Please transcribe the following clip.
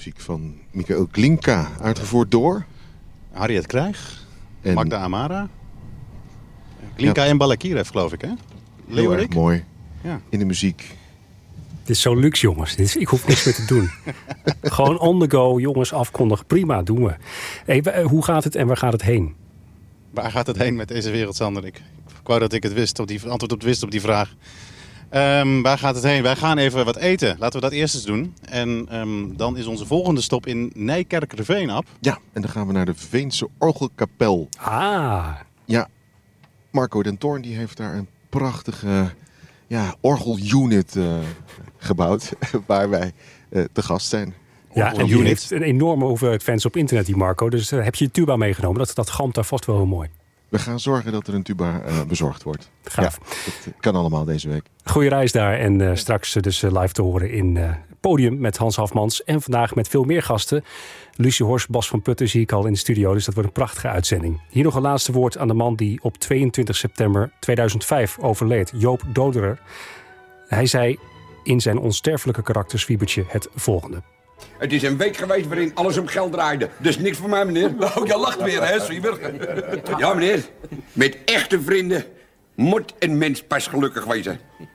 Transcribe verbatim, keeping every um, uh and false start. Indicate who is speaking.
Speaker 1: Muziek van Michael Glinka, uitgevoerd door...
Speaker 2: Harriet Krijg,
Speaker 1: en...
Speaker 2: Magda Amara. Glinka ja. en Balakirev, geloof ik, hè?
Speaker 1: Heel erg mooi.
Speaker 2: Ja.
Speaker 1: In de muziek.
Speaker 3: Dit is zo luxe, jongens. Dit is, ik hoef niks meer te doen. Gewoon on the go, jongens, afkondigen. Prima, doen we. Hey, hoe gaat het en waar gaat het heen?
Speaker 2: Waar gaat het heen met deze wereld, Sander? Ik, ik wou dat ik het wist, op die, antwoord op wist op die vraag. Um, waar gaat het heen? Wij gaan even wat eten. Laten we dat eerst eens doen. En um, dan is onze volgende stop in Nijkerkerveen, Ab.
Speaker 1: Ja, en dan gaan we naar de Veense Orgelkapel.
Speaker 3: Ah.
Speaker 1: Ja, Marco den Toorn die heeft daar een prachtige ja, orgelunit uh, gebouwd. Waar wij uh, te gast zijn.
Speaker 3: Ja, en die heeft een enorme hoeveelheid fans op internet, die Marco. Dus uh, heb je je tuba meegenomen? Dat, dat gamt daar vast wel heel mooi.
Speaker 1: We gaan zorgen dat er een tuba uh, bezorgd wordt.
Speaker 3: Gaaf.
Speaker 1: Ja, dat kan allemaal deze week.
Speaker 3: Goeie reis daar. En uh, straks uh, dus uh, live te horen in uh, Podium met Hans Hafmans. En vandaag met veel meer gasten. Lucie Horst, Bas van Putten zie ik al in de studio. Dus dat wordt een prachtige uitzending. Hier nog een laatste woord aan de man die op tweeëntwintig september tweeduizend vijf overleed. Joop Doderer. Hij zei in zijn onsterfelijke karakterswiebertje het volgende.
Speaker 4: Het is een week geweest waarin alles om geld draaide. Dus niks voor mij, meneer.
Speaker 5: Nou, je lacht weer, hè, Swieber?
Speaker 4: Ja, meneer. Met echte vrienden moet een mens pas gelukkig wezen.